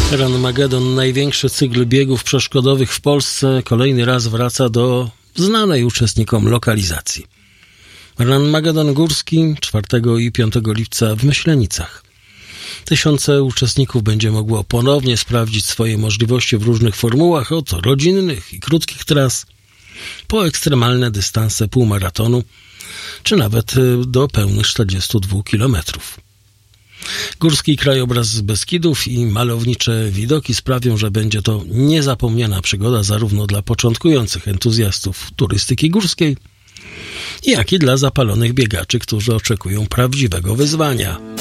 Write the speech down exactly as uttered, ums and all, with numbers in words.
Ranmagedon, największy cykl biegów przeszkodowych w Polsce, kolejny raz wraca do znanej uczestnikom lokalizacji. Ranmagedon górski czwartego i piątego lipca w Myślenicach. Tysiące uczestników będzie mogło ponownie sprawdzić swoje możliwości w różnych formułach, od rodzinnych i krótkich tras, po ekstremalne dystanse półmaratonu, czy nawet do pełnych czterdziestu dwóch kilometrów. Górski krajobraz z Beskidów i malownicze widoki sprawią, że będzie to niezapomniana przygoda zarówno dla początkujących entuzjastów turystyki górskiej, jak i dla zapalonych biegaczy, którzy oczekują prawdziwego wyzwania.